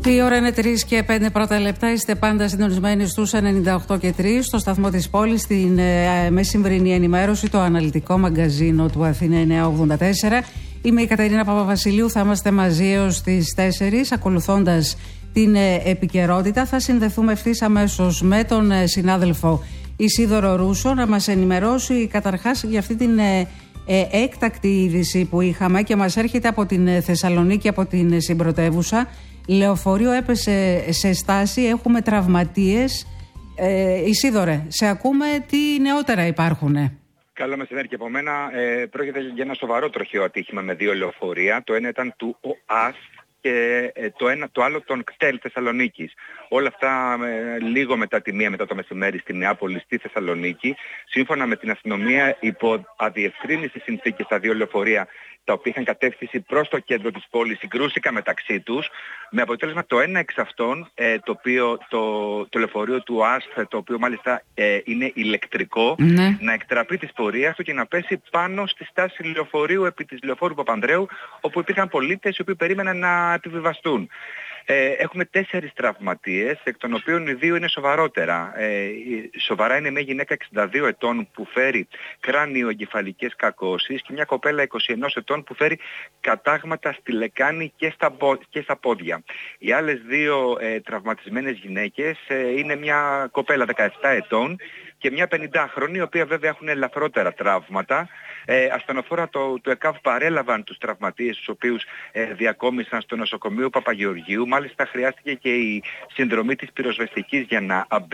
Η ώρα είναι 3 και 5 πρώτα λεπτά. Είστε πάντα συντονισμένοι στους 98 και 3 στο σταθμό της πόλης, στην μεσημβρινή ενημέρωση, το αναλυτικό μαγκαζίνο του Αθήνα 984. Είμαι η Κατερίνα Παπαβασιλείου. Θα είμαστε μαζί έως τις 4, ακολουθώντας την επικαιρότητα. Θα συνδεθούμε ευθύς αμέσως με τον συνάδελφο Ισίδωρο Ρούσο να μας ενημερώσει καταρχάς για αυτή την έκτακτη είδηση που είχαμε και μας έρχεται από την Θεσσαλονίκη, από την συμπρωτεύουσα. Λεωφορείο έπεσε σε στάση, έχουμε τραυματίες. Ισίδωρε, σε ακούμε, τι νεότερα υπάρχουνε? Καλό μεσημέρι και από μένα. Πρόκειται για ένα σοβαρό τροχαίο ατύχημα με 2 λεωφορεία. Το ένα ήταν του ΟΑΣ και το άλλο των ΚΤΕΛ Θεσσαλονίκης. Όλα αυτά λίγο μετά τη 1 μετά το μεσημέρι στη Νεάπολη, στη Θεσσαλονίκη. Σύμφωνα με την αστυνομία, υπό αδιευκρίνησης συνθήκες τα 2 λεωφορεία, τα οποία είχαν κατεύθυνση προς το κέντρο της πόλης, συγκρούστηκαν μεταξύ τους, με αποτέλεσμα το ένα εξ αυτών, το οποίο το λεωφορείο του ΑΣΦ, το οποίο μάλιστα είναι ηλεκτρικό, να εκτραπεί της πορείας του και να πέσει πάνω στη στάση λεωφορείου επί της λεωφόρου Παπανδρέου, όπου υπήρχαν πολίτες οι οποίοι περίμεναν να επιβιβαστούν. Έχουμε 4 τραυματίες, εκ των οποίων οι 2 είναι σοβαρότερα. Σοβαρά είναι μια γυναίκα 62 ετών που φέρει κράνιο-εγκεφαλικές κακώσεις και μια κοπέλα 21 ετών που φέρει κατάγματα στη λεκάνη και στα πόδια. Οι άλλες 2 τραυματισμένες γυναίκες είναι μια κοπέλα 17 ετών και μια 50χρονη, η οποία βέβαια έχουν ελαφρότερα τραύματα. Ασθενοφόρα του ΕΚΑΒ παρέλαβαν τους τραυματίες, τους οποίους διακόμισαν στο νοσοκομείο Παπαγεωργίου. Μάλιστα χρειάστηκε και η συνδρομή της πυροσβεστικής για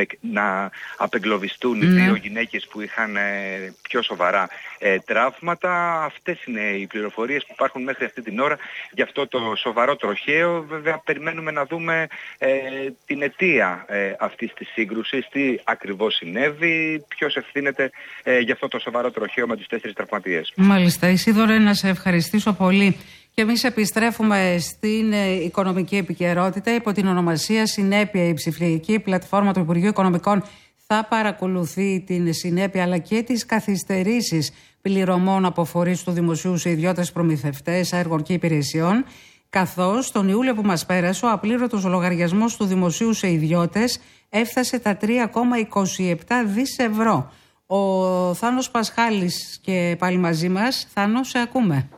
να απεγκλωβιστούν οι 2 γυναίκες που είχαν πιο σοβαρά τραύματα. Αυτές είναι οι πληροφορίες που υπάρχουν μέχρι αυτή την ώρα για αυτό το σοβαρό τροχαίο. Βέβαια περιμένουμε να δούμε την αιτία αυτής της σύγκρουσης, τι ακριβώς συνέβη, ποιος ευθύνεται για αυτό το σοβαρό τροχαίο με τους 4 τραυματίες. Μάλιστα, Ισίδωρε, να σε ευχαριστήσω πολύ. Και εμείς επιστρέφουμε στην οικονομική επικαιρότητα υπό την ονομασία Συνέπεια. Η ψηφιακή πλατφόρμα του Υπουργείου Οικονομικών θα παρακολουθεί την συνέπεια αλλά και τις καθυστερήσεις πληρωμών από φορείς του δημοσίου σε ιδιώτες προμηθευτές έργων και υπηρεσιών, καθώς τον Ιούλιο που μας πέρασε ο απλήρωτος λογαριασμός του δημοσίου σε ιδιώτες έφτασε τα 3,27 δις ευρώ. Ο Θάνος Πασχάλης και πάλι μαζί μας. Θάνο, σε ακούμε.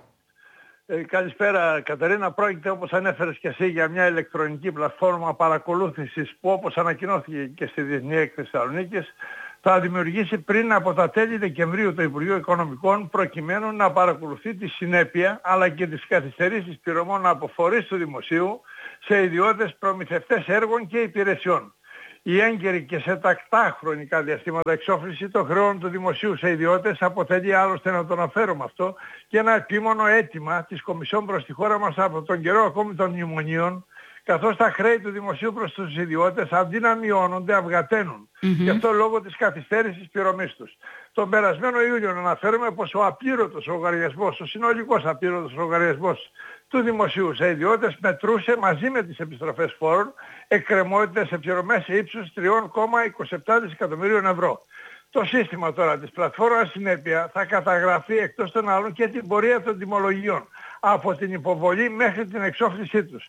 Καλησπέρα Κατερίνα. Πρόκειται, όπως ανέφερες και εσύ, για μια ηλεκτρονική πλατφόρμα παρακολούθησης που, όπως ανακοινώθηκε και στη Διεθνή Έκθεση Θεσσαλονίκης, θα δημιουργήσει πριν από τα τέλη Δεκεμβρίου το Υπουργείο Οικονομικών, προκειμένου να παρακολουθεί τη συνέπεια αλλά και τις καθυστερήσεις πληρωμών από φορείς του δημοσίου σε ιδιώτες προμηθευτές έργων και υπηρεσιών. Η έγκαιρη και σε τακτά χρονικά διαστήματα εξόφληση των χρεών του δημοσίου σε ιδιώτες αποτελεί, άλλωστε να το αναφέρουμε αυτό, και ένα επίμονο αίτημα της Κομισιόν προς τη χώρα μας από τον καιρό ακόμη των μνημονίων, καθώς τα χρέη του δημοσίου προς τους ιδιώτες αντί να μειώνονται αυγαταίνουν. Γι' αυτό λόγω της καθυστέρησης πληρωμής τους. Τον περασμένο Ιούλιο να αναφέρουμε πως ο απλήρωτος λογαριασμός, ο συνολικός απλήρωτος λογαριασμός του δημοσίου σε ιδιώτες μετρούσε μαζί με τις επιστροφές φόρων εκκρεμότητες σε πληρωμές σε ύψους 3,27 δισεκατομμυρίων ευρώ. Το σύστημα τώρα της πλατφόρμας Συνέπεια θα καταγραφεί εκτός των άλλων και την πορεία των τιμολογιών από την υποβολή μέχρι την εξόφλησή τους,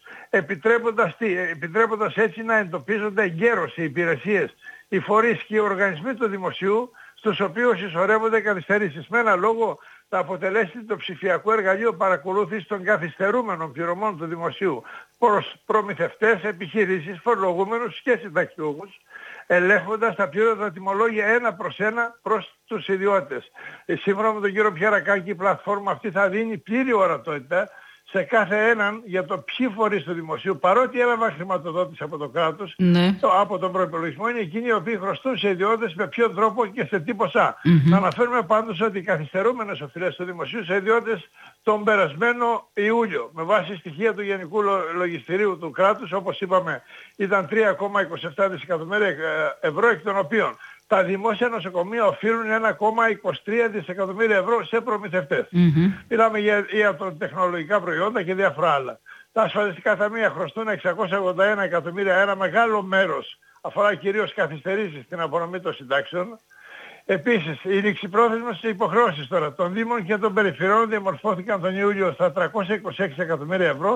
επιτρέποντας έτσι να εντοπίζονται εγκαίρως οι υπηρεσίες, οι φορείς και οι οργανισμοί του δημοσίου στους οποίους συσσωρεύονται καθυστερήσεις. Με ένα λόγο θα αποτελέσει το ψηφιακό εργαλείο παρακολούθησης των καθυστερούμενων πληρωμών του δημοσίου προς προμηθευτές, επιχειρήσεις, φορολογούμενους και συνταξιούχους, ελέγχοντας τα πλήρωτα τιμολόγια 1 προς 1 προς τους ιδιώτες. Σύμφωνα με τον κύριο Πιερακάκη, η πλατφόρμα αυτή θα δίνει πλήρη ορατότητα σε κάθε έναν για το ποιοι φορείς του δημοσίου, παρότι έλαβαν χρηματοδότηση από το κράτος, από τον προϋπολογισμό, είναι εκείνοι οι οποίοι χρωστούν σε ιδιώτες με ποιον τρόπο και σε τι ποσά. Να αναφέρουμε πάντως ότι οι καθυστερούμενες οφειλές του δημοσίου σε ιδιώτες τον περασμένο Ιούλιο, με βάση στοιχεία του Γενικού Λογιστηρίου του κράτους, όπως είπαμε, ήταν 3,27 δισεκατομμύρια ευρώ, εκ των οποίων τα δημόσια νοσοκομεία οφείλουν 1,23 δισεκατομμύρια ευρώ σε προμηθευτές. Μιλάμε για ιατροτεχνολογικά προϊόντα και διάφορα άλλα. Τα ασφαλιστικά ταμεία χρωστούν 681 εκατομμύρια, ένα μεγάλο μέρος αφορά κυρίως καθυστερήσεις στην απονομή των συντάξεων. Επίσης, οι ληξιπρόθεσμες υποχρεώσεις τώρα των Δήμων και των Περιφερειών διαμορφώθηκαν τον Ιούλιο στα 326 εκατομμύρια ευρώ,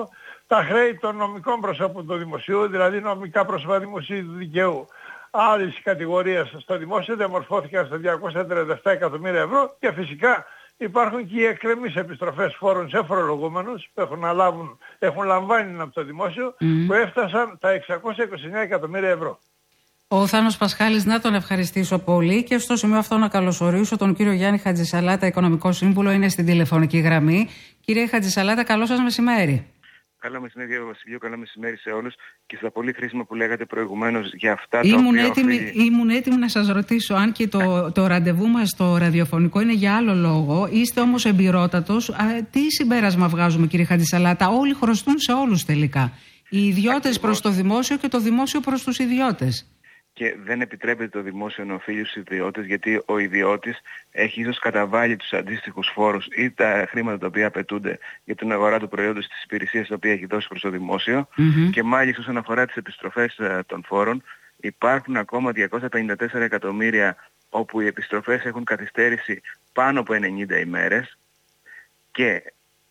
τα χρέη των νομικών προσώπων του δημοσίου, δηλαδή νομικά πρόσωπα δημοσίου του δικαίου άλλης κατηγορίας στο δημόσιο, διαμορφώθηκαν στα 237 εκατομμύρια ευρώ και φυσικά υπάρχουν και οι εκκρεμείς επιστροφές φόρων σε φορολογούμενους που έχουν λαμβάνει από το δημόσιο που έφτασαν τα 629 εκατομμύρια ευρώ. Ο Θάνος Πασχάλης, να τον ευχαριστήσω πολύ και στο σημείο αυτό να καλωσορίσω τον κύριο Γιάννη Χατζησαλάτα, οικονομικό σύμβουλο, είναι στην τηλεφωνική γραμμή. Κύριε Χατζησαλάτα, καλό σας μεσημέρι. Καλό μεσημέρι, κύριε Βασιλείο, καλό μεσημέρι σε όλους και στα πολύ χρήσιμα που λέγατε προηγουμένως για αυτά Ήμουν έτοιμη να σας ρωτήσω, αν και το ραντεβού μας στο ραδιοφωνικό είναι για άλλο λόγο, είστε όμως εμπειρότατος. Τι συμπέρασμα βγάζουμε, κύριε Χατζησαλάτα? Όλοι χρωστούν σε όλους τελικά. Οι ιδιώτες προς το δημόσιο και το δημόσιο προς τους ιδιώτες. Και δεν επιτρέπεται το δημόσιο να οφείλει στους ιδιώτες, γιατί ο ιδιώτης έχει ίσως καταβάλει τους αντίστοιχους φόρους ή τα χρήματα τα οποία απαιτούνται για την αγορά του προϊόντος της υπηρεσίας τα οποία έχει δώσει προς το δημόσιο. Και μάλιστα όσον αφορά τις επιστροφές των φόρων, υπάρχουν ακόμα 254 εκατομμύρια όπου οι επιστροφές έχουν καθυστέρηση πάνω από 90 ημέρες και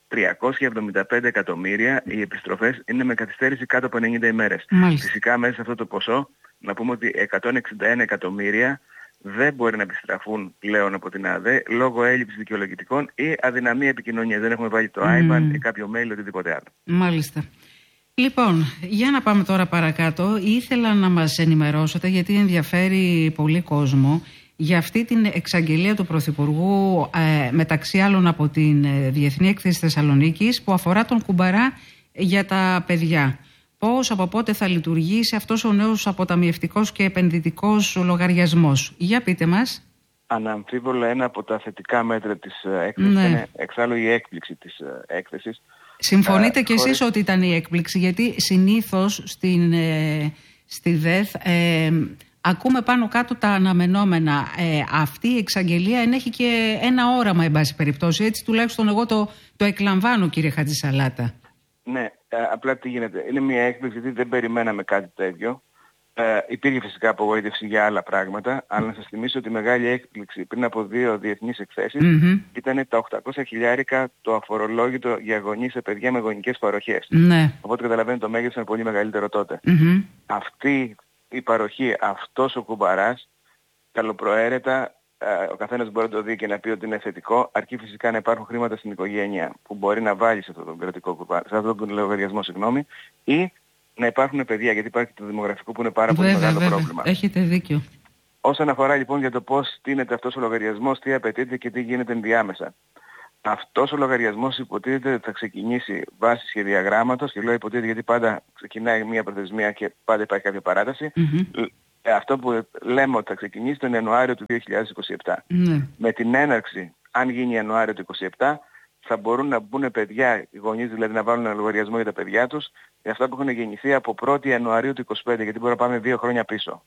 375 εκατομμύρια οι επιστροφές είναι με καθυστέρηση κάτω από 90 ημέρες. Φυσικά μέσα σε αυτό το ποσό να πούμε ότι 161 εκατομμύρια δεν μπορεί να επιστραφούν πλέον από την ΑΔΕ λόγω έλλειψης δικαιολογητικών ή αδυναμία επικοινωνίας. Δεν έχουμε βάλει το IBAN ή κάποιο mail ή οτιδήποτε άλλο. Μάλιστα. Λοιπόν, για να πάμε τώρα παρακάτω. Ήθελα να μας ενημερώσετε, γιατί ενδιαφέρει πολύ κόσμο, για αυτή την εξαγγελία του Πρωθυπουργού, μεταξύ άλλων από την Διεθνή Έκθεση Θεσσαλονίκης, που αφορά τον Κουμπαρά για τα παιδιά. Πώς, από πότε θα λειτουργήσει αυτός ο νέος αποταμιευτικός και επενδυτικός λογαριασμός? Για πείτε μας. Αναμφίβολα ένα από τα θετικά μέτρα της έκθεσης είναι εξάλλου η έκπληξη της έκθεσης. Συμφωνείτε κι εσείς ότι ήταν η έκπληξη? Γιατί συνήθως στη ΔΕΘ ακούμε πάνω κάτω τα αναμενόμενα. Αυτή η εξαγγελία ενέχει και ένα όραμα, εν πάση περιπτώσει. Έτσι τουλάχιστον εγώ το εκλαμβάνω, κύριε Χατζησαλάτα. Ναι, απλά τι γίνεται. Είναι μια έκπληξη γιατί δεν περιμέναμε κάτι τέτοιο. Υπήρχε φυσικά απογοήτευση για άλλα πράγματα, αλλά να σας θυμίσω ότι η μεγάλη έκπληξη πριν από 2 διεθνείς εκθέσεις ήταν τα 800 χιλιάρικα το αφορολόγητο για γονείς σε παιδιά με γονικές παροχές. Οπότε καταλαβαίνετε το μέγεθος είναι πολύ μεγαλύτερο τότε. Αυτή η παροχή, αυτός ο κουμπαράς, καλοπροαίρετα, ο καθένας μπορεί να το δει και να πει ότι είναι θετικό, αρκεί φυσικά να υπάρχουν χρήματα στην οικογένεια που μπορεί να βάλει σε αυτόν τον κρατικό κουμπαρά, σε αυτόν τον λογαριασμό, ή να υπάρχουν παιδιά, γιατί υπάρχει το δημογραφικό που είναι πάρα πολύ μεγάλο πρόβλημα. Έχετε δίκιο. Όσον αφορά λοιπόν για το πώς στείνεται αυτός ο λογαριασμός, τι απαιτείται και τι γίνεται ενδιάμεσα. Αυτός ο λογαριασμός υποτίθεται ότι θα ξεκινήσει βάσει σχεδιαγράμματος, και λέω υποτίθεται γιατί πάντα ξεκινάει μια προθεσμία και πάντα υπάρχει κάποια παράταση. Αυτό που λέμε ότι θα ξεκινήσει τον Ιανουάριο του 2027. Με την έναρξη, αν γίνει Ιανουάριο του 2027, θα μπορούν να μπουν παιδιά, οι γονείς δηλαδή να βάλουν ένα λογαριασμό για τα παιδιά τους, για αυτά που έχουν γεννηθεί από 1η Ιανουαρίου του 2025, γιατί μπορεί να πάμε 2 χρόνια πίσω.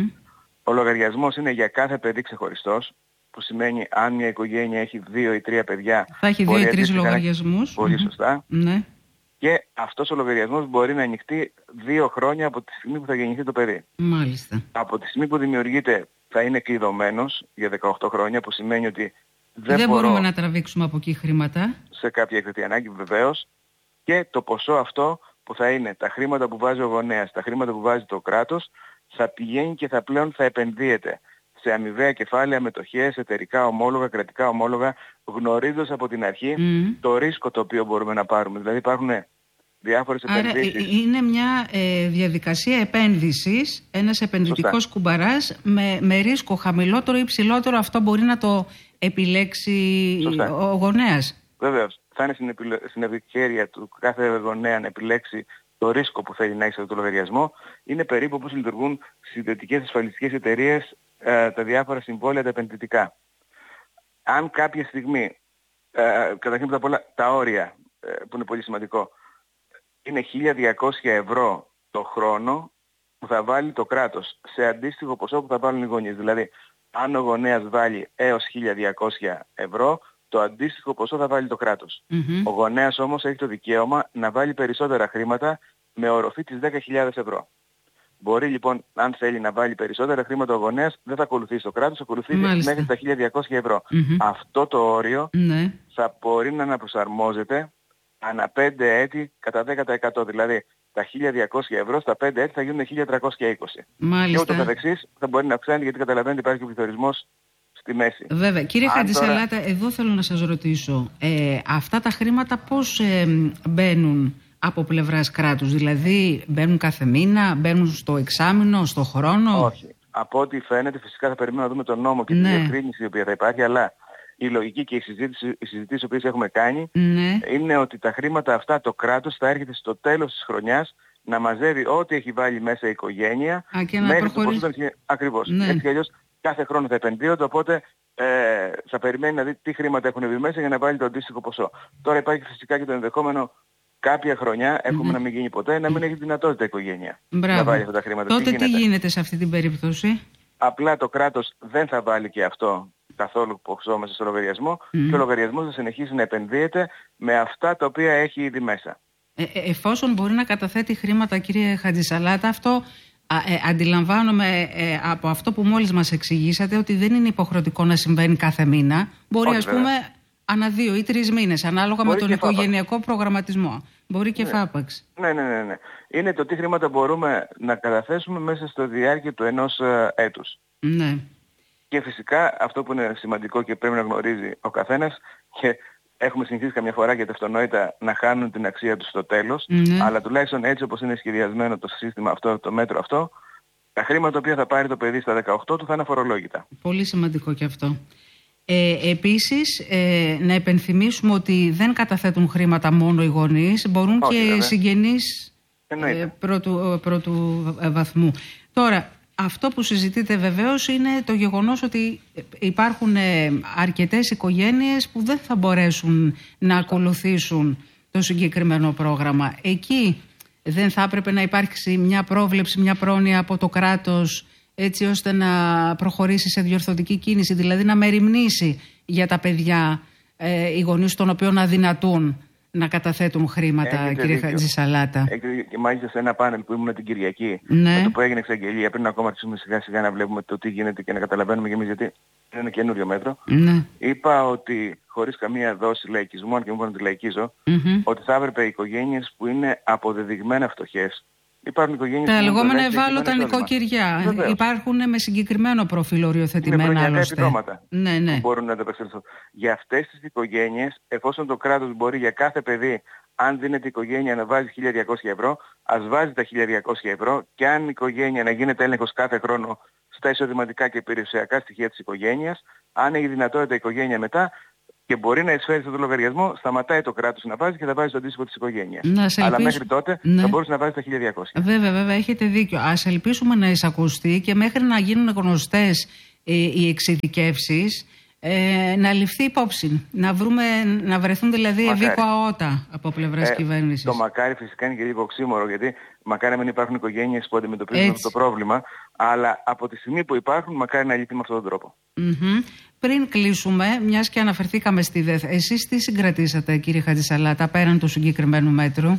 Ο λογαριασμός είναι για κάθε παιδί ξεχωριστός, που σημαίνει αν μια οικογένεια έχει 2 ή 3 παιδιά, θα έχει 2 ή 3 λογαριασμούς. Πολύ σωστά. Και αυτός ο λογαριασμός μπορεί να ανοιχτεί 2 χρόνια από τη στιγμή που θα γεννηθεί το παιδί. Μάλιστα. Από τη στιγμή που δημιουργείται θα είναι κλειδωμένος για 18 χρόνια, που σημαίνει ότι δεν μπορούμε να τραβήξουμε από εκεί χρήματα. Σε κάποια εκτετή ανάγκη βεβαίως. Και το ποσό αυτό που θα είναι τα χρήματα που βάζει ο γονέας, τα χρήματα που βάζει το κράτος, θα πηγαίνει και θα επενδύεται σε αμοιβαία κεφάλαια, μετοχές, εταιρικά ομόλογα, κρατικά ομόλογα, γνωρίζοντας από την αρχή το ρίσκο το οποίο μπορούμε να πάρουμε. Δηλαδή υπάρχουν διάφορες επενδύσεις. Άρα είναι μια διαδικασία επένδυσης, ένας επενδυτικός κουμπαράς με ρίσκο χαμηλότερο ή υψηλότερο, αυτό μπορεί να το επιλέξει ο γονέας. Βεβαίως. Θα είναι στην ευκαιρία του κάθε γονέα να επιλέξει το ρίσκο που θέλει να έχει σε αυτό το λογαριασμό. Είναι περίπου όπως λειτουργούν στις ιδιωτικές ασφαλιστικές εταιρείες τα διάφορα συμβόλαια τα επενδυτικά. Αν κάποια στιγμή, καταρχήν πρώτα απ' όλα τα όρια, που είναι πολύ σημαντικό, είναι 1.200 ευρώ το χρόνο που θα βάλει το κράτος σε αντίστοιχο ποσό που θα βάλουν οι γονείς. Δηλαδή, αν ο γονέας βάλει έως 1.200 ευρώ, το αντίστοιχο ποσό θα βάλει το κράτος. Ο γονέας όμως έχει το δικαίωμα να βάλει περισσότερα χρήματα με οροφή τις 10.000 ευρώ. Μπορεί λοιπόν, αν θέλει να βάλει περισσότερα χρήματα ο γονέας, δεν θα ακολουθήσει το κράτος, θα ακολουθήσει μέχρι τα 1.200 ευρώ. Αυτό το όριο θα μπορεί να αναπροσαρμόζεται ανά 5 έτη κατά 10%. Δηλαδή τα 1.200 ευρώ στα 5 έτη θα γίνουν 1.320. Μάλιστα. Και ούτω καθεξής θα μπορεί να αυξάνει, γιατί καταλαβαίνετε υπάρχει και ο πληθωρισμός στη μέση. Βέβαια. Κύριε Χατζησαλάτα, εδώ θέλω να σας ρωτήσω. Αυτά τα χρήματα πώς μπαίνουν από πλευράς κράτους? Δηλαδή μπαίνουν κάθε μήνα, μπαίνουν στο εξάμηνο, στο χρόνο? Όχι. Από ό,τι φαίνεται, φυσικά θα περιμένουμε να δούμε τον νόμο και τη διευκρίνηση η οποία θα υπάρχει, αλλά η λογική και οι συζητήσεις που έχουμε κάνει είναι ότι τα χρήματα αυτά το κράτος θα έρχεται στο τέλος της χρονιάς να μαζεύει ό,τι έχει βάλει μέσα η οικογένεια μέχρι το ποσό. Ακριβώς. Έτσι κι αλλιώς κάθε χρόνο θα επενδύονται, οπότε θα περιμένει να δει τι χρήματα έχουν μπει μέσα για να βάλει το αντίστοιχο ποσό. Τώρα υπάρχει φυσικά και το ενδεχόμενο κάποια χρονιά, εύχομαι να μην γίνει ποτέ, να μην έχει δυνατότητα η οικογένεια να βάλει αυτά τα χρήματα. Τότε τι γίνεται σε αυτή την περίπτωση? Απλά το κράτος δεν θα βάλει και αυτό καθόλου ποσό μέσα στο λογαριασμό και ο λογαριασμός θα συνεχίσει να επενδύεται με αυτά τα οποία έχει ήδη μέσα. Εφόσον μπορεί να καταθέτει χρήματα, κύριε Χατζησαλάτα, αυτό αντιλαμβάνομαι από αυτό που μόλις μας εξηγήσατε, ότι δεν είναι υποχρεωτικό να συμβαίνει κάθε μήνα. Μπορεί, ας πούμε, ανά 2 ή 3 μήνες, ανάλογα με τον οικογενειακό προγραμματισμό. Μπορεί και φάπαξ. Ναι. Είναι το τι χρήματα μπορούμε να καταθέσουμε μέσα στο διάρκεια του ενός έτους. Ναι. Και φυσικά αυτό που είναι σημαντικό και πρέπει να γνωρίζει ο καθένας, και έχουμε συνηθίσει καμιά φορά για τα αυτονόητα να χάνουν την αξία τους στο τέλος, αλλά τουλάχιστον έτσι όπως είναι σχεδιασμένο το σύστημα αυτό, το μέτρο αυτό, τα χρήματα τα οποία θα πάρει το παιδί στα 18 του θα είναι αφορολόγητα. Πολύ σημαντικό και αυτό. Επίσης, να επενθυμίσουμε ότι δεν καταθέτουν χρήματα μόνο οι γονείς, μπορούν και συγγενείς πρώτου βαθμού. Τώρα, αυτό που συζητείτε βεβαίως είναι το γεγονός ότι υπάρχουν αρκετές οικογένειες που δεν θα μπορέσουν να ακολουθήσουν το συγκεκριμένο πρόγραμμα. Εκεί δεν θα έπρεπε να υπάρξει μια πρόβλεψη, μια πρόνοια από το κράτος, έτσι ώστε να προχωρήσει σε διορθωτική κίνηση, δηλαδή να μεριμνήσει για τα παιδιά οι γονείς των οποίων αδυνατούν να καταθέτουν χρήματα, κύριε Χατζησαλάτα? Και μάλιστα σε ένα πάνελ που ήμουν την Κυριακή, με το που έγινε εξαγγελία, πριν ακόμα αρχίσουμε σιγά σιγά να βλέπουμε το τι γίνεται και να καταλαβαίνουμε κι εμείς, γιατί είναι ένα καινούριο μέτρο, είπα ότι χωρίς καμία δόση λαϊκισμού, αν και μου είπαν ότι λαϊκίζω, ότι θα έπρεπε οι οικογένειες που είναι αποδεδειγμένα φτωχές, υπάρχουν οικογένειες τα λεγόμενα ευάλωτα νοικοκυριά. Υπάρχουν με συγκεκριμένο προφίλ οριοθετημένα άλλωστε. Που μπορούν να ανταπεξέλθουν. Για αυτές τις οικογένειες, εφόσον το κράτος μπορεί για κάθε παιδί, αν δίνεται η οικογένεια να βάζει 1.200 ευρώ, ας βάζει τα 1.200 ευρώ, και αν η οικογένεια να γίνεται έλεγχος κάθε χρόνο στα εισοδηματικά και περιουσιακά στοιχεία της οικογένειας, αν έχει δυνατότητα η οικογένεια μετά και μπορεί να εισφέρει στον λογαριασμό, σταματάει το κράτος να βάζει και θα βάζει το αντίστοιχο της οικογένειας. Αλλά μέχρι τότε θα μπορούσε να βάζει τα 1.200. Βέβαια, έχετε δίκιο. Ας ελπίσουμε να εισακουστεί και μέχρι να γίνουν γνωστές οι εξειδικεύσεις, να ληφθεί υπόψη. Να βρεθούν δηλαδή ευήκο αότα από πλευράς κυβέρνησης. Το μακάρι φυσικά είναι και λίγο οξύμορο, γιατί μακάρι να μην υπάρχουν οικογένειες που αντιμετωπίζουν αυτό το πρόβλημα, αλλά από τη στιγμή που υπάρχουν, μακάρι να λυθεί με αυτόν τον τρόπο. Πριν κλείσουμε, μιας και αναφερθήκαμε στη ΔΕΘ, εσείς τι συγκρατήσατε, κύριε Χατζησαλάτα, πέραν του συγκεκριμένου μέτρου?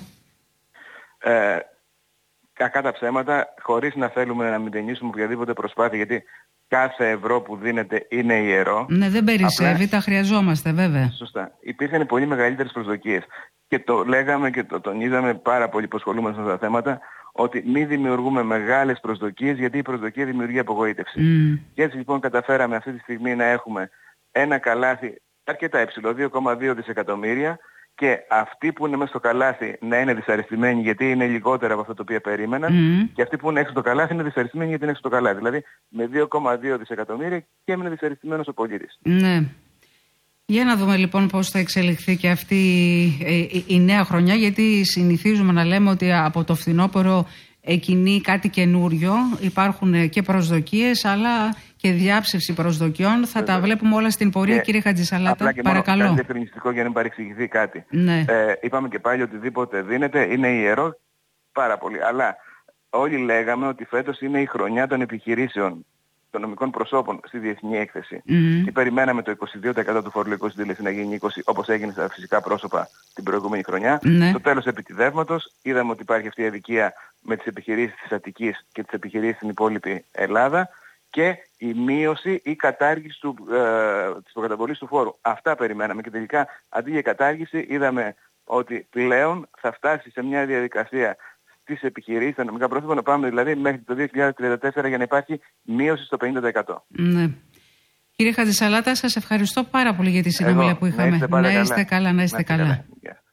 Κακά τα ψέματα, χωρίς να θέλουμε να μηδενίσουμε οποιαδήποτε προσπάθεια, γιατί κάθε ευρώ που δίνεται είναι ιερό. Ναι, δεν περισσεύει, τα χρειαζόμαστε βέβαια. Σωστά. Υπήρχαν πολύ μεγαλύτερες προσδοκίες. Και το λέγαμε και το τονίζαμε πάρα πολύ που ασχολούμαστε με αυτά τα θέματα, ότι μην δημιουργούμε μεγάλες προσδοκίες, γιατί η προσδοκία δημιουργεί απογοήτευση. Και έτσι λοιπόν καταφέραμε αυτή τη στιγμή να έχουμε ένα καλάθι αρκετά υψηλό, 2,2 δισεκατομμύρια, και αυτοί που είναι μέσα στο καλάθι να είναι δυσαρεστημένοι γιατί είναι λιγότερα από αυτό το οποίο περίμεναν, και αυτοί που είναι έξω το καλάθι είναι δυσαρεστημένοι γιατί είναι έξω το καλάθι. Δηλαδή με 2,2 δισεκατομμύρια και έμεινε δυσαρεστημένος ο πολίτης. Ναι. Για να δούμε λοιπόν πώς θα εξελιχθεί και αυτή η νέα χρονιά, γιατί συνηθίζουμε να λέμε ότι από το φθινόπωρο εκκινεί κάτι καινούριο, υπάρχουν και προσδοκίες αλλά και διάψευση προσδοκιών. Θα τα βλέπουμε όλα στην πορεία, κύριε Χατζησαλάτα. Παρακαλώ. Κάτι διευκρινιστικό για να μην παρεξηγηθεί κάτι. Είπαμε και πάλι ότι οτιδήποτε δίνεται είναι ιερό, πάρα πολύ. Αλλά όλοι λέγαμε ότι φέτος είναι η χρονιά των επιχειρήσεων, των νομικών προσώπων στη διεθνή έκθεση. Και περιμέναμε το 22% του φορολογικού συντέλεση να γίνει 20%, όπως έγινε στα φυσικά πρόσωπα την προηγούμενη χρονιά. Στο τέλος επιτιδεύματος είδαμε ότι υπάρχει αυτή η αδικία με τις επιχειρήσεις της Αττικής και τις επιχειρήσεις στην υπόλοιπη Ελλάδα, και η μείωση ή κατάργηση της προκαταβολής του φόρου. Αυτά περιμέναμε, και τελικά αντί για κατάργηση είδαμε ότι πλέον θα φτάσει σε μια διαδικασία στις επιχειρήσεις, στα νομικά πρόσωπα, να πάμε δηλαδή μέχρι το 2034 για να υπάρχει μείωση στο 50%. Ναι. Κύριε Χατζησαλάτα, σας ευχαριστώ πάρα πολύ για τη συνομιλία που είχαμε. Να είστε καλά. Να είστε καλά.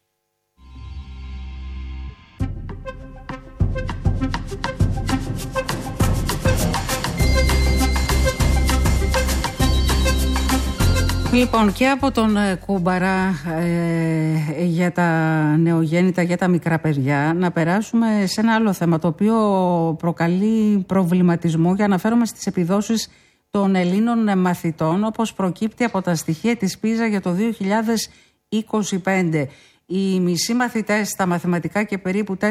Λοιπόν, και από τον Κούμπαρα για τα νεογέννητα, για τα μικρά παιδιά, να περάσουμε σε ένα άλλο θέμα το οποίο προκαλεί προβληματισμό, για να αναφέρομαι στις επιδόσεις των Ελλήνων μαθητών, όπως προκύπτει από τα στοιχεία της PISA για το 2025. Οι μισοί μαθητές στα μαθηματικά και περίπου 4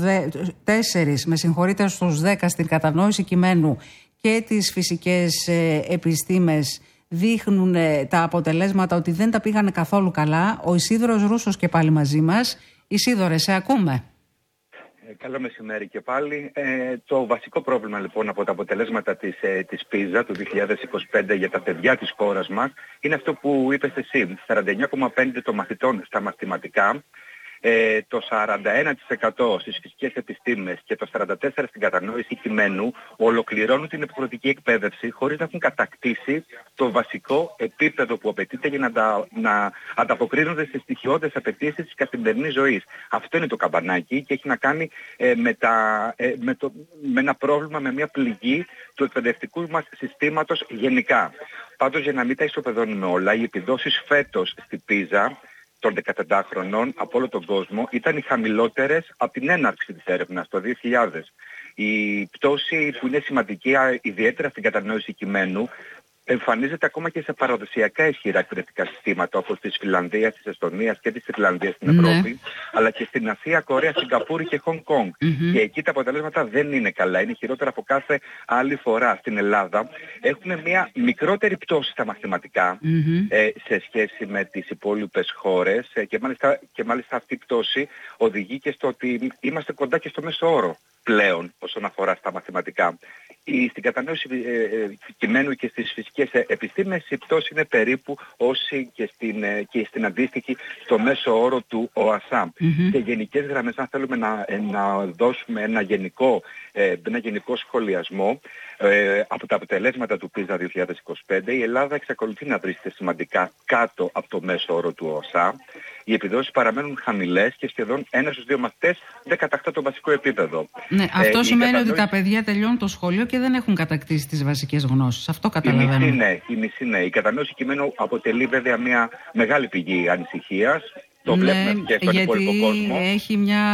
στους 10 στην κατανόηση κειμένου και τις φυσικές επιστήμες δείχνουν τα αποτελέσματα ότι δεν τα πήγανε καθόλου καλά. Ο Ισίδωρος Ρούσος και πάλι μαζί μας. Ισίδωρε, σε ακούμε. Καλό μεσημέρι και πάλι. Το βασικό πρόβλημα λοιπόν από τα αποτελέσματα της PISA του 2025 για τα παιδιά της χώρας μας είναι αυτό που είπες εσύ. 49,5% των μαθητών στα μαθηματικά, το 41% στις φυσικές επιστήμες και το 44% στην κατανόηση κειμένου ολοκληρώνουν την υποχρεωτική εκπαίδευση χωρίς να έχουν κατακτήσει το βασικό επίπεδο που απαιτείται για να ανταποκρίνονται στις στοιχειώδεις απαιτήσεις της καθημερινής ζωής. Αυτό είναι το καμπανάκι και έχει να κάνει με ένα πρόβλημα, με μια πληγή του εκπαιδευτικού μας συστήματος γενικά. Πάντως, για να μην τα ισοπεδώνουμε όλα, οι επιδόσεις φέτος στη PISA των 15 χρονών από όλο τον κόσμο ήταν οι χαμηλότερες από την έναρξη της έρευνας το 2000. Η πτώση που είναι σημαντική, ιδιαίτερα στην κατανόηση κειμένου, εμφανίζεται ακόμα και σε παραδοσιακά ισχυρά εκπαιδευτικά συστήματα όπως της Φινλανδίας, της Εστονίας και της Ιρλανδίας στην Ευρώπη, αλλά και στην Ασία, Κορέα, Σιγκαπούρη και Χονγκ Κονγκ. Και εκεί τα αποτελέσματα δεν είναι καλά, είναι χειρότερα από κάθε άλλη φορά. Στην Ελλάδα έχουμε μια μικρότερη πτώση στα μαθηματικά σε σχέση με τις υπόλοιπες χώρες και μάλιστα αυτή η πτώση οδηγεί και στο ότι είμαστε κοντά και στο μέσο όρο πλέον όσον αφορά στα μαθηματικά. Στην κατανόηση κειμένου και στις φυσικές επιστήμες η πτώση είναι περίπου όση και στην αντίστοιχη στο μέσο όρο του ΟΑΣΑ. Σε γενικές γραμμές, αν θέλουμε να δώσουμε ένα γενικό σχολιασμό από τα αποτελέσματα του PISA 2025, η Ελλάδα εξακολουθεί να βρίσκεται σημαντικά κάτω από το μέσο όρο του ΟΑΣΑ. Οι επιδόσεις παραμένουν χαμηλές και σχεδόν 1 στους 2 μαθητές δεν κατακτά το βασικό επίπεδο. Ναι, αυτό σημαίνει ότι τα παιδιά τελειώνουν το σχολείο και δεν έχουν κατακτήσει τις βασικές γνώσεις. Αυτό καταλαβαίνω. Η μισή ναι. Η κατανόηση κειμένου αποτελεί βέβαια μια μεγάλη πηγή ανησυχίας. Το βλέπουμε και στον υπόλοιπο κόσμο. Έχει μια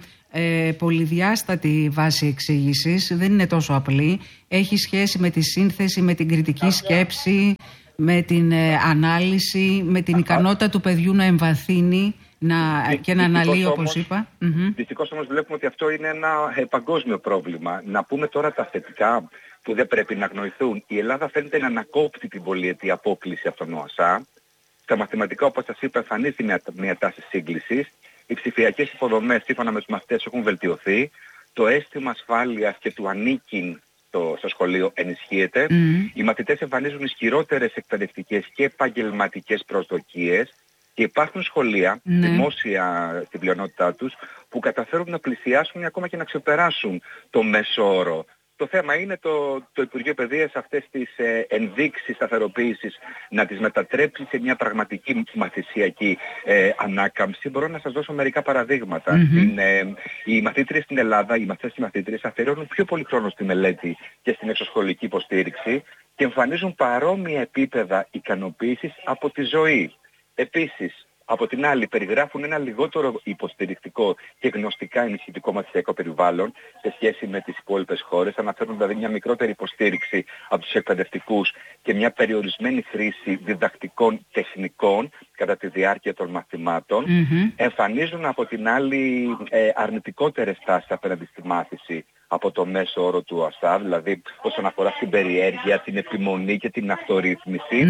πολυδιάστατη βάση εξήγησης. Δεν είναι τόσο απλή. Έχει σχέση με τη σύνθεση, με την κριτική σκέψη, με την ανάλυση, με την ικανότητα του παιδιού να εμβαθύνει και να αναλύει, όπως είπα. Δυστυχώς όμως βλέπουμε ότι αυτό είναι ένα παγκόσμιο πρόβλημα. Να πούμε τώρα τα θετικά που δεν πρέπει να αγνοηθούν. Η Ελλάδα φαίνεται να ανακόπτει την πολυετή απόκλιση από τον ΟΑΣΑ. Στα μαθηματικά, όπως σας είπα, εμφανίζεται μια τάση σύγκλησης. Οι ψηφιακές υποδομές σύμφωνα με τους μαθητές έχουν βελτιωθεί. Το αίσθημα ασφάλειας και του ανήκειν στο σχολείο ενισχύεται. Οι μαθητές εμφανίζουν ισχυρότερες εκπαιδευτικές και επαγγελματικές προσδοκίες και υπάρχουν σχολεία, δημόσια στην πλειονότητά τους, που καταφέρουν να πλησιάσουν ή ακόμα και να ξεπεράσουν το μέσο όρο. Το θέμα είναι το Υπουργείο Παιδείας αυτές τις ενδείξεις σταθεροποίησης να τις μετατρέψει σε μια πραγματική μαθησιακή ανάκαμψη. Μπορώ να σας δώσω μερικά παραδείγματα. Οι μαθήτριες στην Ελλάδα, οι μαθητές και οι μαθήτριες αφιερώνουν πιο πολύ χρόνο στη μελέτη και στην εξωσχολική υποστήριξη και εμφανίζουν παρόμοια επίπεδα ικανοποίησης από τη ζωή. Επίσης, από την άλλη, περιγράφουν ένα λιγότερο υποστηρικτικό και γνωστικά ενισχυτικό μαθησιακό περιβάλλον σε σχέση με τις υπόλοιπες χώρες. Αναφέρουν δηλαδή μια μικρότερη υποστήριξη από τους εκπαιδευτικούς και μια περιορισμένη χρήση διδακτικών τεχνικών κατά τη διάρκεια των μαθημάτων. Εμφανίζουν από την άλλη αρνητικότερες τάσεις απέναντι στη μάθηση από το μέσο όρο του ΟΑΣΑ, δηλαδή όσον αφορά την περιέργεια, την επιμονή και την αυτορύθμιση.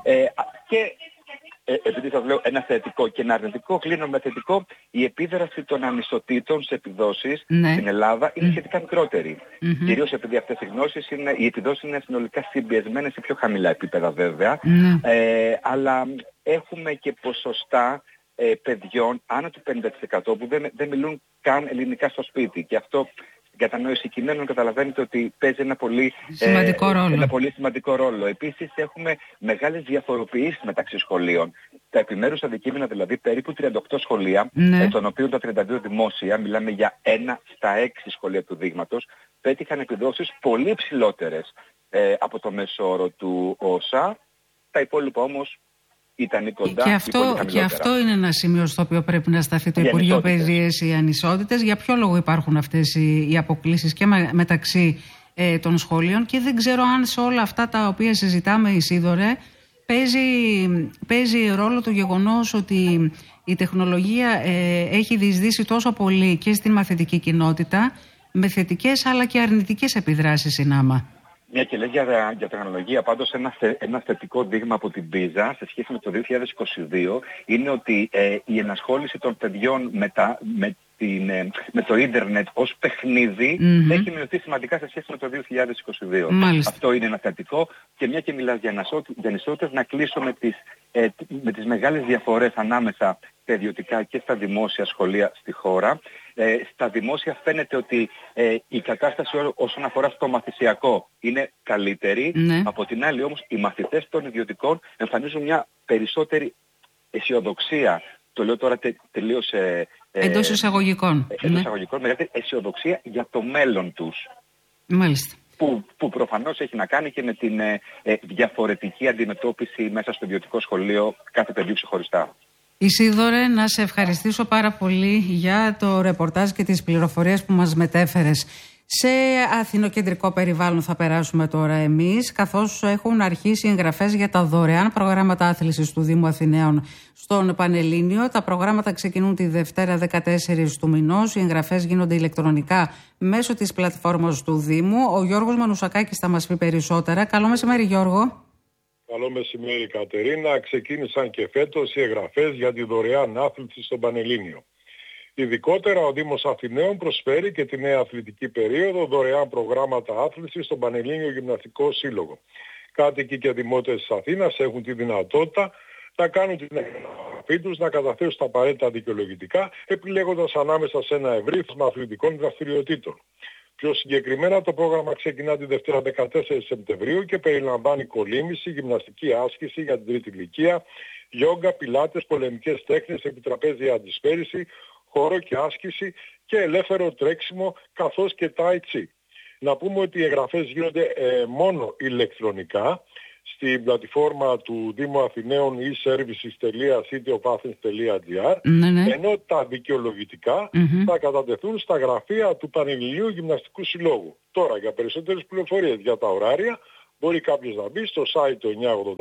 Επειδή σας λέω ένα θετικό και ένα αρνητικό, κλείνω με θετικό, η επίδραση των ανισοτήτων σε επιδόσεις στην Ελλάδα είναι σχετικά μικρότερη. Κυρίως επειδή αυτές οι επιδόσεις είναι συνολικά συμπιεσμένες σε πιο χαμηλά επίπεδα βέβαια, αλλά έχουμε και ποσοστά παιδιών άνω του 50% που δεν μιλούν καν ελληνικά στο σπίτι. Και αυτό, για κατανόηση κειμένων, καταλαβαίνετε ότι παίζει ένα πολύ σημαντικό ρόλο. Επίσης έχουμε μεγάλες διαφοροποιήσεις μεταξύ σχολείων. Τα επιμέρους αντικείμενα, δηλαδή περίπου 38 σχολεία, των οποίων τα 32 δημόσια, μιλάμε για 1 στα 6 σχολεία του δείγματος, πέτυχαν επιδόσεις πολύ ψηλότερες από το μέσο όρο του ΩΣΑ. Τα υπόλοιπα όμως ήταν κοντά και αυτό είναι ένα σημείο στο οποίο πρέπει να σταθεί το Υπουργείο Παιδείας, οι ανισότητες. Για ποιο λόγο υπάρχουν αυτές οι αποκλίσεις και μεταξύ των σχολείων, και δεν ξέρω αν σε όλα αυτά τα οποία συζητάμε, Ισίδωρε, παίζει ρόλο το γεγονός ότι η τεχνολογία έχει διεισδύσει τόσο πολύ και στην μαθητική κοινότητα, με θετικές αλλά και αρνητικές επιδράσεις συνάμα. Μια και λέει για τεχνολογία, πάντως ένα θετικό δείγμα από την PISA σε σχέση με το 2022 είναι ότι η ενασχόληση των παιδιών με το ίντερνετ ως παιχνίδι έχει μειωθεί σημαντικά σε σχέση με το 2022. Μάλιστα. Αυτό είναι ένα θετικό. Και μια και μιλάς για ανισότητες, να κλείσω με τις μεγάλες διαφορές ανάμεσα στα ιδιωτικά και στα δημόσια σχολεία στη χώρα. Στα δημόσια φαίνεται ότι η κατάσταση όσον αφορά στο μαθησιακό είναι καλύτερη. Από την άλλη όμως οι μαθητές των ιδιωτικών εμφανίζουν μια περισσότερη αισιοδοξία. Το λέω τώρα τελείως εντός εισαγωγικών. Μεγαλύτερη αισιοδοξία για το μέλλον τους. Μάλιστα. Που προφανώς έχει να κάνει και με την διαφορετική αντιμετώπιση μέσα στο ιδιωτικό σχολείο κάθε παιδιού ξεχωριστά. Ισίδωρε, να σε ευχαριστήσω πάρα πολύ για το ρεπορτάζ και τις πληροφορίες που μας μετέφερες. Σε αθηνοκεντρικό περιβάλλον θα περάσουμε τώρα εμείς, καθώς έχουν αρχίσει οι εγγραφές για τα δωρεάν προγράμματα άθλησης του Δήμου Αθηναίων στον Πανελλήνιο. Τα προγράμματα ξεκινούν τη Δευτέρα 14 του μηνός. Οι εγγραφές γίνονται ηλεκτρονικά μέσω της πλατφόρμας του Δήμου. Ο Γιώργος Μανουσακάκης θα μας πει περισσότερα. Καλό μεσημέρι, Γιώργο. Καλό μεσημέρι, Κατερίνα. Ξεκίνησαν και φέτος οι εγγραφές για τη δωρεάν άθληση στον Πανελλήνιο. Ειδικότερα, ο Δήμος Αθηναίων προσφέρει και τη νέα αθλητική περίοδο δωρεάν προγράμματα άθλησης στον Πανελλήνιο Γυμναστικό Σύλλογο. Κάτοικοι και δημότες της Αθήνας έχουν τη δυνατότητα να κάνουν την εγγραφή τους, να καταθέσουν τα απαραίτητα δικαιολογητικά, επιλέγοντας ανάμεσα σε ένα ευρύ φάσμα αθλητικών δραστηριοτήτων. Πιο συγκεκριμένα, το πρόγραμμα ξεκινά τη Δευτέρα 14 Σεπτεμβρίου και περιλαμβάνει κολύμβηση, γυμναστική άσκηση για την τρίτη ηλικία, γιόγκα, πιλάτες, πολεμικές τέχνες, επιτραπέζια αντισφαίριση, χώρο και άσκηση και ελεύθερο τρέξιμο, καθώς και tai chi. Να πούμε ότι οι εγγραφές γίνονται μόνο ηλεκτρονικά στην πλατφόρμα του Δήμου Αθηναίων e-services.cityofathens.gr, ενώ τα δικαιολογητικά θα κατατεθούν στα γραφεία του Πανελληνίου Γυμναστικού Συλλόγου. Τώρα, για περισσότερες πληροφορίες για τα ωράρια, μπορεί κάποιος να μπει στο site του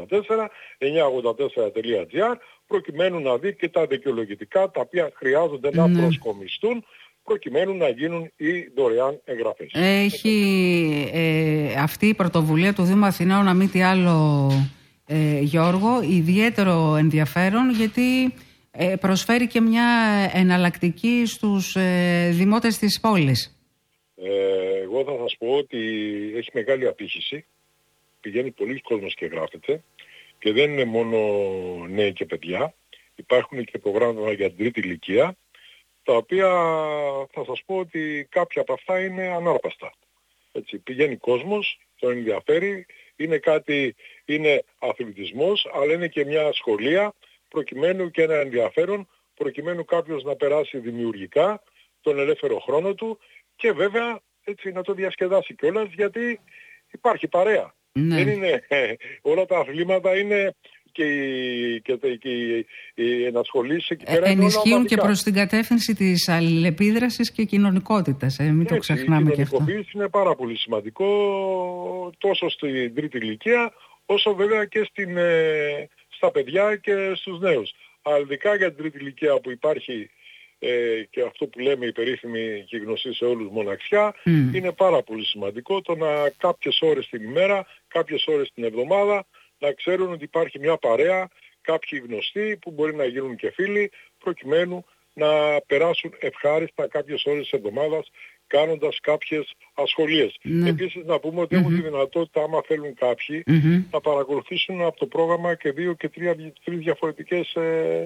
984, προκειμένου να δει και τα δικαιολογητικά τα οποία χρειάζονται να προσκομιστούν προκειμένου να γίνουν οι δωρεάν εγγραφές. Έχει αυτή η πρωτοβουλία του Δήμου Αθηναίων, να μην τι άλλο, Γιώργο, ιδιαίτερο ενδιαφέρον, γιατί προσφέρει και μια εναλλακτική στους δημότες της πόλης. Εγώ θα σας πω ότι έχει μεγάλη απήχηση. Πηγαίνει πολλοί κόσμος και γράφεται, και δεν είναι μόνο νέοι και παιδιά. Υπάρχουν και προγράμματα για την τρίτη ηλικία, τα οποία θα σας πω ότι κάποια από αυτά είναι ανάρπαστα. Έτσι, πηγαίνει κόσμος, τον ενδιαφέρει, είναι αθλητισμός, αλλά είναι και μια σχολεία, προκειμένου και ένα ενδιαφέρον, προκειμένου κάποιος να περάσει δημιουργικά τον ελεύθερο χρόνο του και βέβαια έτσι να το διασκεδάσει κιόλας, γιατί υπάρχει παρέα. Δεν είναι, όλα τα αθλήματα είναι και οι ενασχολήσεις εκεί πέρα. Ενισχύουν και προς την κατεύθυνση της αλληλεπίδρασης και κοινωνικότητας. Μην το ξεχνάμε και αυτό. Η κοινωνικοποίηση είναι πάρα πολύ σημαντικό τόσο στην τρίτη ηλικία όσο βέβαια και στα παιδιά και στους νέους. Αλλά ειδικά για την τρίτη ηλικία που υπάρχει και αυτό που λέμε η περίφημη και γνωστή σε όλους μοναξιά, είναι πάρα πολύ σημαντικό το να κάποιες ώρες την ημέρα, κάποιες ώρες την εβδομάδα να ξέρουν ότι υπάρχει μια παρέα, κάποιοι γνωστοί που μπορεί να γίνουν και φίλοι, προκειμένου να περάσουν ευχάριστα κάποιες ώρες της εβδομάδας κάνοντας κάποιες ασχολίες. Επίσης να πούμε ότι έχουν τη δυνατότητα, άμα θέλουν κάποιοι, να παρακολουθήσουν από το πρόγραμμα και 2 και 3 διαφορετικές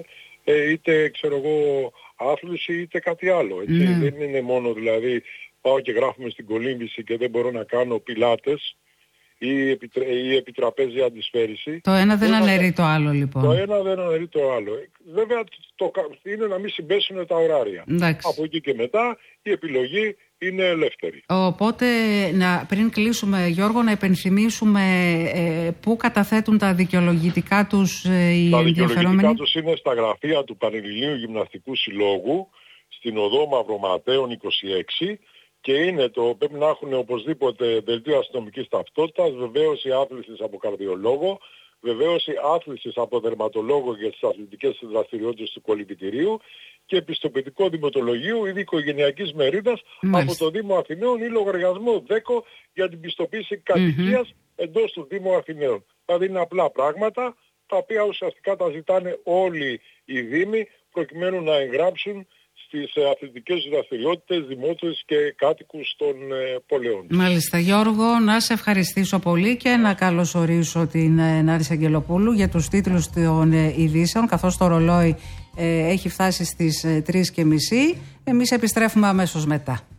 είτε ξέρω εγώ άθληση είτε κάτι άλλο. Έτσι. Δεν είναι μόνο δηλαδή πάω και γράφουμε στην κολύμβηση και δεν μπορώ να κάνω πιλάτες ή επιτραπέζια αντισφαίριση. Το ένα δεν αναιρεί το άλλο λοιπόν. Το ένα δεν αναιρεί το άλλο. Βέβαια είναι να μην συμπέσουν τα ωράρια. Εντάξει. Από εκεί και μετά η επιλογή είναι ελεύθερη. Οπότε πριν κλείσουμε, Γιώργο, να υπενθυμίσουμε πού καταθέτουν τα δικαιολογητικά τους οι ενδιαφερόμενοι. Τα δικαιολογητικά τους είναι στα γραφεία του Πανελληνίου Γυμναστικού Συλλόγου στην οδό Μαυροματέων 26 και είναι πρέπει να έχουν οπωσδήποτε δελτίο αστυνομικής ταυτότητας, βεβαίωση άθλησης από καρδιολόγο, βεβαίωση άθλησης από δερματολόγο για τις αθλητικές δραστηριότητες του κολυμβητηρίου και επιστοποιητικό δημοτολογίου ή οικογενειακής μερίδας από το Δήμο Αθηναίων ή λογαριασμό ΔΕΚΟ για την πιστοποίηση κατοικίας εντός του Δήμου Αθηναίων. Δηλαδή είναι απλά πράγματα τα οποία ουσιαστικά τα ζητάνε όλοι οι Δήμοι προκειμένου να εγγράψουν στις αθλητικές δραστηριότητες, δημότες και κάτοικους των πολεών. Μάλιστα. Γιώργο, να σε ευχαριστήσω πολύ και να καλωσορίσω την Νάρη Αγγελοπούλου για τους τίτλους των ειδήσεων, καθώς το ρολόι έχει φτάσει στις 3:30. Εμείς επιστρέφουμε αμέσως μετά.